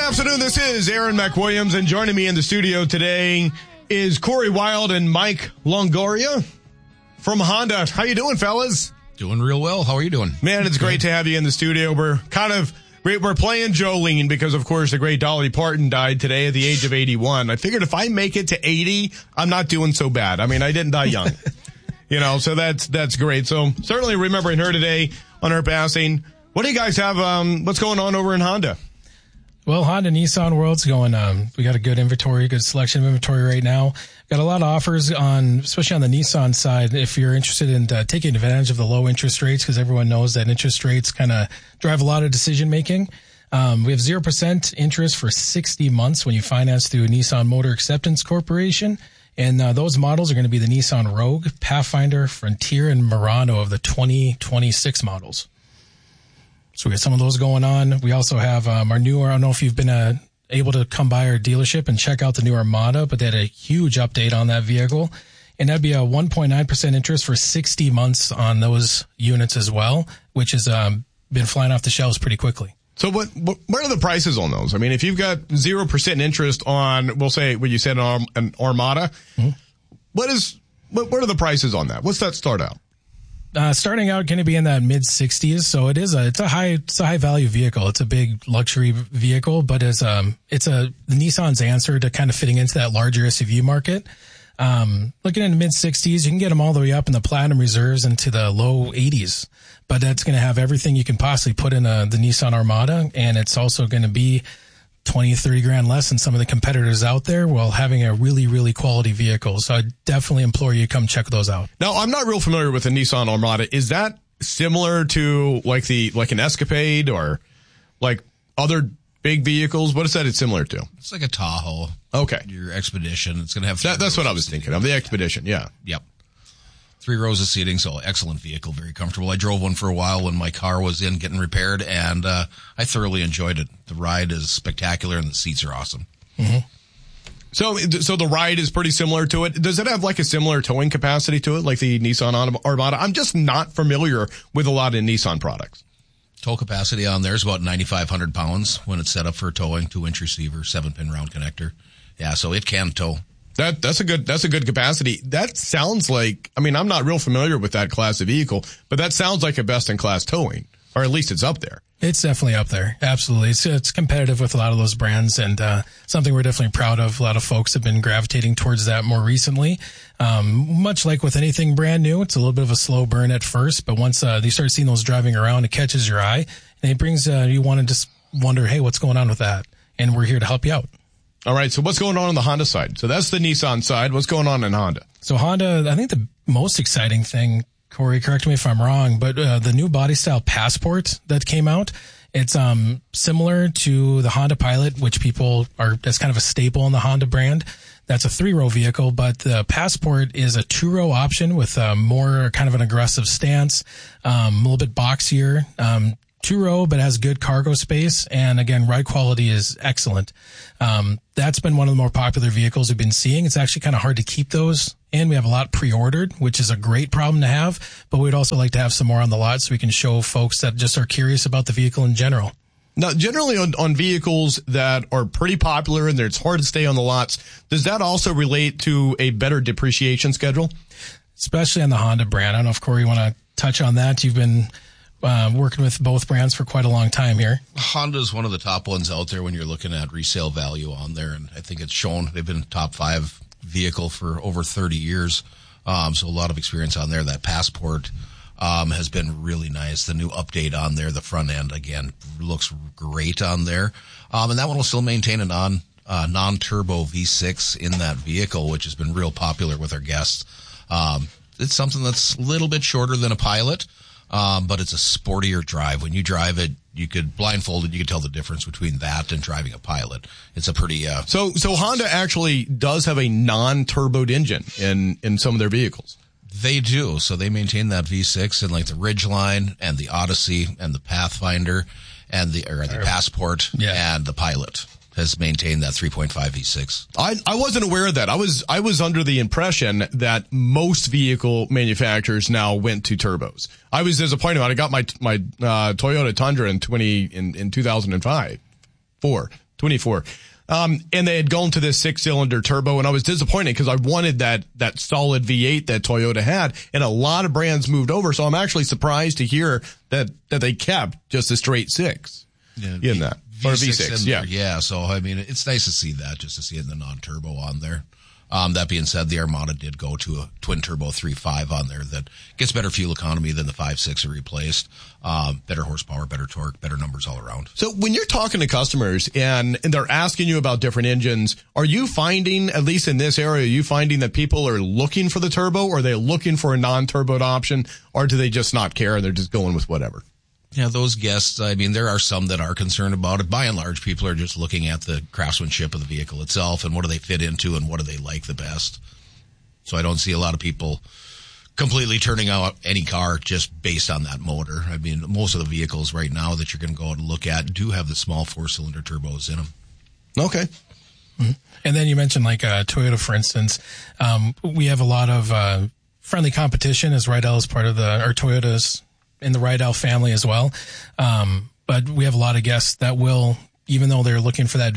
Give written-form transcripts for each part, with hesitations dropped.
afternoon. This is Aaron McWilliams, and joining me in the studio today is Corey Wild and Mike Longoria from Honda. How you doing, fellas? Doing real well. How are you doing? Man, it's great to have you in the studio. We're playing Jolene because, of course, the great Dolly Parton died today at the age of 81. I figured if I make it to 80, I'm not doing so bad. I mean, I didn't die young. So that's great. So certainly remembering her today on her passing. What do you guys have? What's going on over in Honda? Well, Honda Nissan World's going, we got a good inventory, good selection of inventory right now. Got a lot of offers especially on the Nissan side, if you're interested in taking advantage of the low interest rates, because everyone knows that interest rates kind of drive a lot of decision making. We have 0% interest for 60 months when you finance through Nissan Motor Acceptance Corporation. And those models are going to be the Nissan Rogue, Pathfinder, Frontier, and Murano of the 2026 models. So we got some of those going on. We also have our newer, I don't know if you've been able to come by our dealership and check out the new Armada, but they had a huge update on that vehicle. And that'd be a 1.9% interest for 60 months on those units as well, which has been flying off the shelves pretty quickly. So what are the prices on those? I mean, if you've got 0% interest on, we'll say what you said, an Armada, what are the prices on that? What's that start out? Starting out going to be in that mid 60s. So it's a high value vehicle. It's a big luxury vehicle, but it's the Nissan's answer to kind of fitting into that larger SUV market. Looking in the mid 60s, you can get them all the way up in the Platinum Reserves into the low 80s, but that's going to have everything you can possibly put in the Nissan Armada. And it's also going to be 20, 30 grand less than some of the competitors out there while having a really, really quality vehicle. So I definitely implore you to come check those out. Now, I'm not real familiar with the Nissan Armada. Is that similar to like an Escapade or like other big vehicles? What is that it's similar to? It's like a Tahoe. Okay. Your Expedition. It's going to have... That's what I was thinking of, the Expedition, yeah. Yep. 3 rows of seating, so excellent vehicle, very comfortable. I drove one for a while when my car was in getting repaired, and I thoroughly enjoyed it. The ride is spectacular, and the seats are awesome. Mm-hmm. So the ride is pretty similar to it. Does it have like a similar towing capacity to it, like the Nissan Armada? I'm just not familiar with a lot of Nissan products. Tow capacity on there is about 9,500 pounds when it's set up for towing, 2-inch receiver, 7-pin round connector. Yeah, so it can tow. That's a good capacity. That sounds like, I mean, I'm not real familiar with that class of vehicle, but that sounds like a best in class towing, or at least it's up there. It's definitely up there. Absolutely. It's competitive with a lot of those brands, and something we're definitely proud of. A lot of folks have been gravitating towards that more recently. Much like with anything brand new, it's a little bit of a slow burn at first, but once you start seeing those driving around, it catches your eye, and it brings you want to just wonder, hey, what's going on with that? And we're here to help you out. All right, so what's going on the Honda side? So that's the Nissan side. What's going on in Honda? So Honda, I think the most exciting thing, Corey, correct me if I'm wrong, but the new body style Passport that came out, it's similar to the Honda Pilot, which that's kind of a staple in the Honda brand. That's a 3-row vehicle, but the Passport is a 2-row option with more kind of an aggressive stance, a little bit boxier, 2-row, but has good cargo space. And again, ride quality is excellent. That's been one of the more popular vehicles we've been seeing. It's actually kind of hard to keep those in. We have a lot pre-ordered, which is a great problem to have, but we'd also like to have some more on the lot so we can show folks that just are curious about the vehicle in general. Now, generally on vehicles that are pretty popular and it's hard to stay on the lots, does that also relate to a better depreciation schedule? Especially on the Honda brand. I don't know if, Corey, you want to touch on that. You've been working with both brands for quite a long time here. Honda is one of the top ones out there when you're looking at resale value on there, and I think it's shown. They've been top 5 vehicle for over 30 years, so a lot of experience on there. That Passport has been really nice. The new update on there, the front end, again, looks great on there, and that one will still maintain a non-turbo V6 in that vehicle, which has been real popular with our guests. It's something that's a little bit shorter than a Pilot, but it's a sportier drive. When you drive it, you could blindfolded, you could tell the difference between that and driving a Pilot. It's a pretty, So Honda actually does have a non-turboed engine in some of their vehicles. They do. So they maintain that V6 in like the Ridgeline and the Odyssey and the Pathfinder and the Passport and the Pilot has maintained that 3.5 V6. I wasn't aware of that. I was under the impression that most vehicle manufacturers now went to turbos. I was disappointed about it. I got my Toyota Tundra in 2005, 24. And they had gone to this 6-cylinder turbo, and I was disappointed because I wanted that solid V8 that Toyota had, and a lot of brands moved over. So I'm actually surprised to hear that they kept just a straight 6 in that. Or V6, yeah. Yeah, so, I mean, it's nice to see that, just to see it in the non-turbo on there. That being said, the Armada did go to a twin-turbo 3.5 on there that gets better fuel economy than the 5.6 it replaced. Better horsepower, better torque, better numbers all around. So when you're talking to customers and they're asking you about different engines, are you finding, at least in this area, are you finding that people are looking for the turbo, or are they looking for a non-turboed option, or do they just not care and they're just going with whatever? Yeah, those guests, I mean, there are some that are concerned about it. By and large, people are just looking at the craftsmanship of the vehicle itself and what do they fit into and what do they like the best. So I don't see a lot of people completely turning out any car just based on that motor. I mean, most of the vehicles right now that you're going to go out and look at do have the small 4-cylinder turbos in them. Okay. Mm-hmm. And then you mentioned like Toyota, for instance. We have a lot of friendly competition, as Rydell is part of Toyota's in the Rydell family as well. But we have a lot of guests that will, even though they're looking for that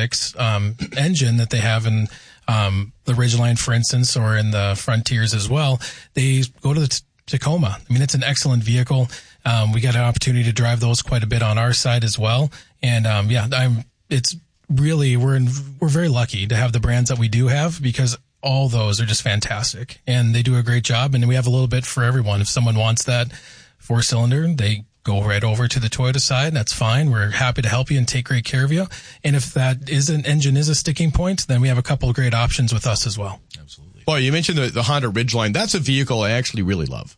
V6 engine that they have in the Ridgeline, for instance, or in the Frontiers as well, they go to the Tacoma. I mean, it's an excellent vehicle. We got an opportunity to drive those quite a bit on our side as well. And it's really, we're very lucky to have the brands that we do have, because all those are just fantastic and they do a great job. And we have a little bit for everyone. If someone wants that 4-cylinder, they go right over to the Toyota side. That's fine. We're happy to help you and take great care of you. And if that engine is a sticking point, then we have a couple of great options with us as well. Absolutely. Well, you mentioned the Honda Ridgeline. That's a vehicle I actually really love.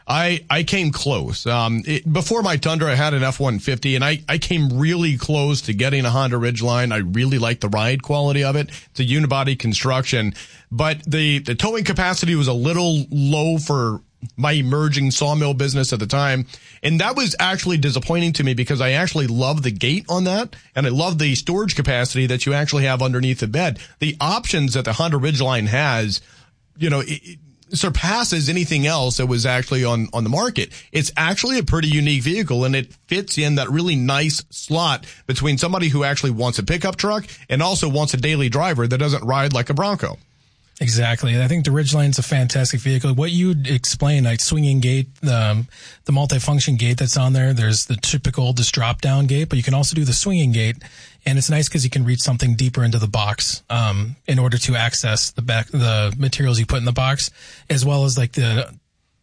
I came close. Before my Tundra, I had an F-150, and I came really close to getting a Honda Ridgeline. I really like the ride quality of it. It's a unibody construction, but the towing capacity was a little low for my emerging sawmill business at the time. And that was actually disappointing to me, because I actually love the gate on that, and I love the storage capacity that you actually have underneath the bed. The options that the Honda Ridgeline has, it surpasses anything else that was actually on the market. It's actually a pretty unique vehicle, and it fits in that really nice slot between somebody who actually wants a pickup truck and also wants a daily driver that doesn't ride like a Bronco. Exactly. I think the Ridgeline's a fantastic vehicle. What you explained, like swinging gate, the multifunction gate that's on there, there's the typical just drop down gate, but you can also do the swinging gate. And it's nice because you can reach something deeper into the box, in order to access the materials you put in the box, as well as like the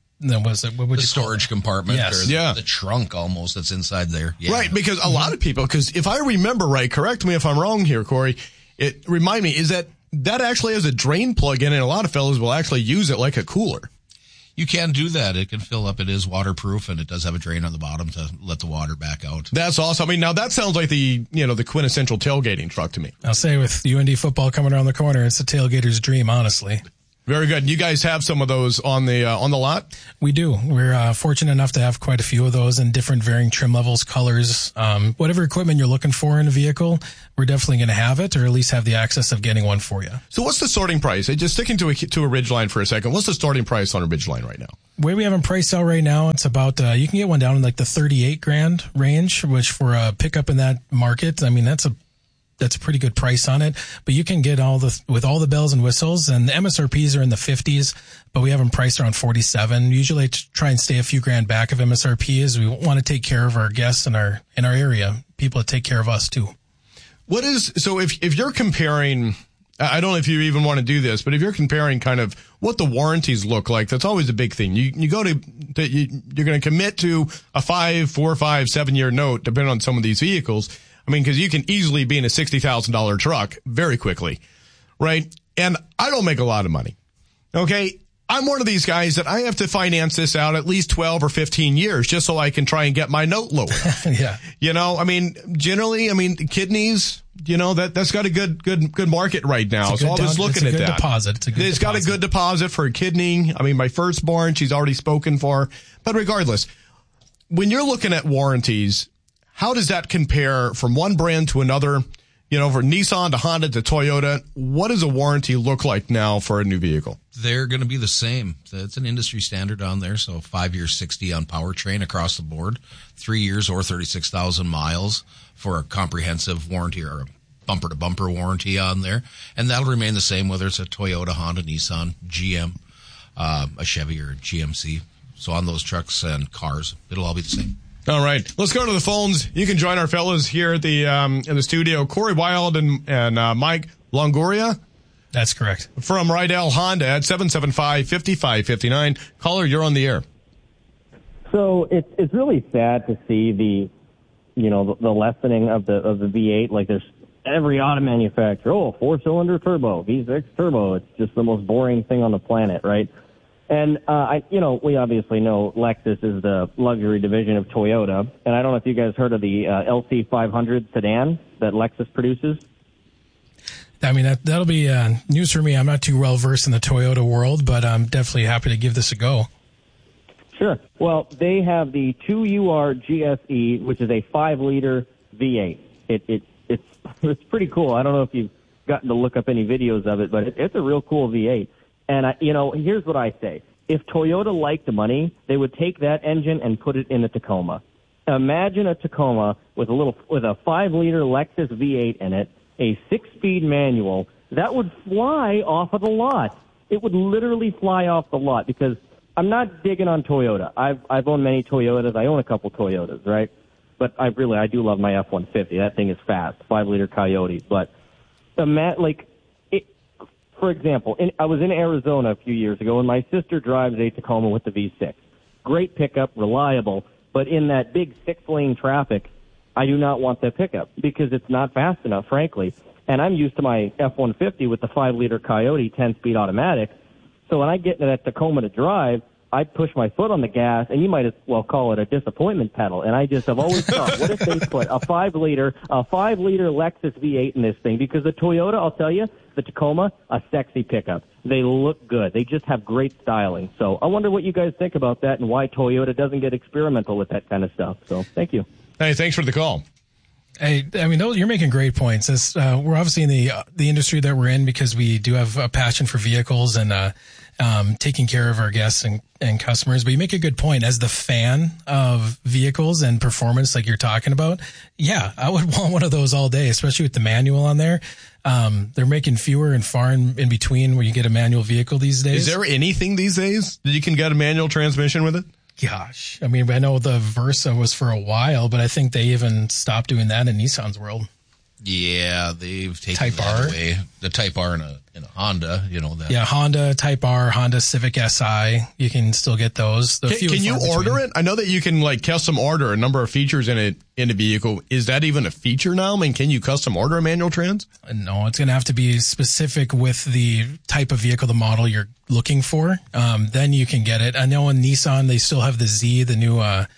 storage compartment, yes. Or the trunk almost that's inside there. Yeah. Right. Because a lot of people, because if I remember right, correct me if I'm wrong here, Corey, remind me, is that actually has a drain plug in, and a lot of fellas will actually use it like a cooler. You can do that. It can fill up. It is waterproof, and it does have a drain on the bottom to let the water back out. That's awesome. I mean, now that sounds like the quintessential tailgating truck to me. I'll say with UND football coming around the corner, it's a tailgater's dream, honestly. Very good. You guys have some of those on the lot? We do. We're fortunate enough to have quite a few of those in different varying trim levels, colors, whatever equipment you're looking for in a vehicle. We're definitely going to have it, or at least have the access of getting one for you. So what's the starting price? Just sticking to a Ridgeline for a second. What's the starting price on a Ridgeline right now? The way we have them priced out right now, it's about, you can get one down in like the $38,000 range, which for a pickup in that market, I mean, that's a pretty good price on it, but you can get with all the bells and whistles, and the MSRPs are in the 50s, but we have them priced around 47. Usually I try and stay a few grand back of MSRP, as we want to take care of our guests in our area, people that take care of us too. So if you're comparing, I don't know if you even want to do this, but if you're comparing kind of what the warranties look like, that's always a big thing. You're going to commit to a 5, 4, 5, 7 year note, depending on some of these vehicles. I mean, because you can easily be in a $60,000 truck very quickly, right? And I don't make a lot of money, okay? I'm one of these guys that I have to finance this out at least 12 or 15 years just so I can try and get my note lower. Yeah. I mean, generally, kidneys, that's got a good market right now. So I was looking at that. Deposit. It's got a good deposit for a kidney. I mean, my firstborn, she's already spoken for. But regardless, when you're looking at warranties, how does that compare from one brand to another? For Nissan to Honda to Toyota, what does a warranty look like now for a new vehicle? They're going to be the same. It's an industry standard on there. So 5 years, 60 on powertrain across the board, 3 years or 36,000 miles for a comprehensive warranty or bumper-to-bumper warranty on there. And that'll remain the same whether it's a Toyota, Honda, Nissan, GM, a Chevy, or a GMC. So on those trucks and cars, it'll all be the same. All right, let's go to the phones. You can join our fellas here at the in the studio. Corey Wild and Mike Longoria. That's correct. From Rydell Honda at 775-5559. Caller, you're on the air. So it's really sad to see the lessening of the V8. Like, there's every auto manufacturer, 4-cylinder turbo, V6 turbo. It's just the most boring thing on the planet, right? And we obviously know Lexus is the luxury division of Toyota, and I don't know if you guys heard of the LC500 sedan that Lexus produces. I mean, that'll be news for me. I'm not too well versed in the Toyota world, but I'm definitely happy to give this a go. Sure. Well, they have the 2UR GSE, which is a 5-liter V8. It's pretty cool. I don't know if you've gotten to look up any videos of it, but it's a real cool V8. And here's what I say: if Toyota liked the money, they would take that engine and put it in a Tacoma. Imagine a Tacoma with a 5-liter Lexus V8 in it, a 6-speed manual that would fly off of the lot. It would literally fly off the lot, because I'm not digging on Toyota. I've owned many Toyotas. I own a couple Toyotas, right? But I do love my F-150. That thing is fast, 5-liter Coyote. But for example, I was in Arizona a few years ago, and my sister drives a Tacoma with the V6. Great pickup, reliable, but in that big 6-lane traffic, I do not want that pickup because it's not fast enough, frankly. And I'm used to my F-150 with the 5-liter Coyote 10-speed automatic. So when I get into that Tacoma to drive, I push my foot on the gas, and you might as well call it a disappointment pedal. And I just have always thought, what if they put a 5-liter Lexus V8 in this thing? Because the Toyota, I'll tell you, the Tacoma, a sexy pickup. They look good. They just have great styling. So I wonder what you guys think about that and why Toyota doesn't get experimental with that kind of stuff. So thank you. Hey, thanks for the call. Hey, I mean, you're making great points. We're obviously in the industry that we're in because we do have a passion for vehicles and taking care of our guests and customers. But you make a good point. As the fan of vehicles and performance like you're talking about, yeah, I would want one of those all day, especially with the manual on there. They're making fewer and far in between where you get a manual vehicle these days. Is there anything these days that you can get a manual transmission with it? Gosh, I mean, I know the Versa was for a while, but I think they even stopped doing that in Nissan's world. Yeah, they've taken that away. The Type R in a Honda, that. Yeah, Honda Type R, Honda Civic Si. You can still get those. Can you order it? I know that you can custom order a number of features in a vehicle. Is that even a feature now? I mean, can you custom order a manual trans? No, it's going to have to be specific with the type of vehicle, the model you're looking for. Then you can get it. I know in Nissan they still have the Z, the new the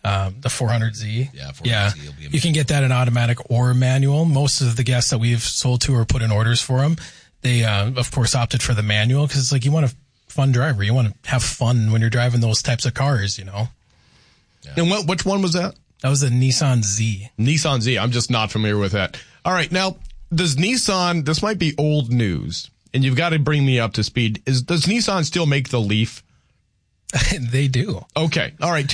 400Z. Yeah, 400Z will be you can get that in automatic or manual. Most of the guests that we've sold to or put in orders for them, they, of course, opted for the manual because it's you want a fun driver. You want to have fun when you're driving those types of cars, Yeah. And which one was that? That was the Nissan Z. Nissan Z. I'm just not familiar with that. All right. Now, does Nissan, this might be old news, and you've got to bring me up to speed. Does Nissan still make the Leaf? They do. Okay. All right.